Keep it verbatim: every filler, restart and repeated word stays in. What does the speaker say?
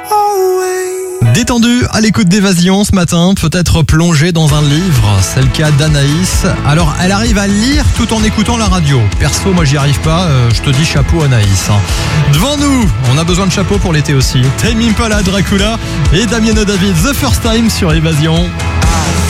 Détendu à l'écoute d'Évasion ce matin, peut-être plongé dans un livre, c'est le cas d'Anaïs. Alors elle arrive à lire tout en écoutant la radio. Perso, moi j'y arrive pas, euh, je te dis chapeau Anaïs. Devant nous, on a besoin de chapeau pour l'été aussi. Tame Impala, Dracula et Damiano David, The First Time sur Évasion.